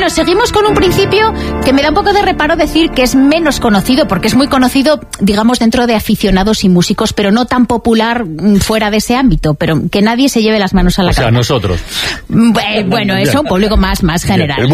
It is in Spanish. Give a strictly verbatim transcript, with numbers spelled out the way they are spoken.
bueno, seguimos con un principio que me da un poco de reparo decir que es menos conocido, porque es muy conocido, digamos, dentro de aficionados y músicos, pero no tan popular fuera de ese ámbito, pero que nadie se lleve las manos a la cabeza. O sea, cabeza. nosotros. Bueno, eso, un público más, más general.